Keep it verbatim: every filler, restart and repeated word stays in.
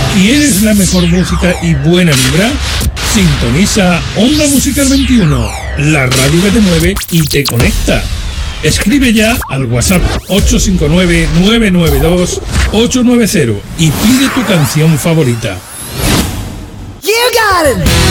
¿Quieres la mejor música y buena vibra? Sintoniza Onda Musical veintiuno, la radio que te mueve y te conecta. Escribe ya al WhatsApp ocho cinco nueve, nueve nueve dos, ocho nueve cero y pide tu canción favorita. You got it.